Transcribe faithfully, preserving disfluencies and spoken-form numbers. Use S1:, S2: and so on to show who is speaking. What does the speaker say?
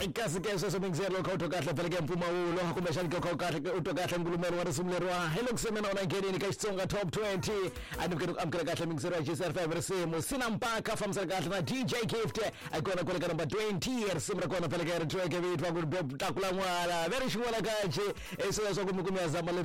S1: kasi kesho somengizelo kwa utokahle peleke mpumawulo hakumbeshani kwa ukahle utokahle ngulumelo warisumlerwa hello kusemena ona ngeni nikashitsonga top twenty andimketu amkela kahle mingizero ya G S R five resimu sina mpaka famsara kahle na D J Gift akona kuleka namba twenty resimu rakona peleke retweke vitu wakutakula mwala very shwala kache eso yaso kumikumi ya zama